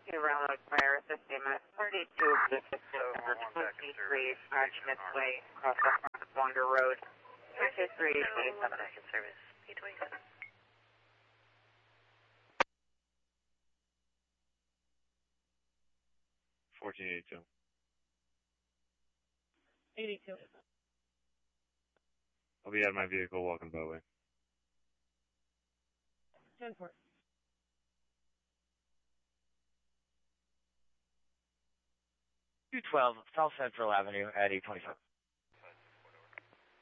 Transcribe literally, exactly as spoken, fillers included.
Railroad Fire System at thirty-two over twenty-three Smith Way, across the front of Wonder Road. twenty-three twenty-seven. Service, P twenty-seven. fourteen eighty-two. eighty-two. I'll be out of my vehicle walking by the way. ten four. two twelve South Central Avenue at eight twenty-seven.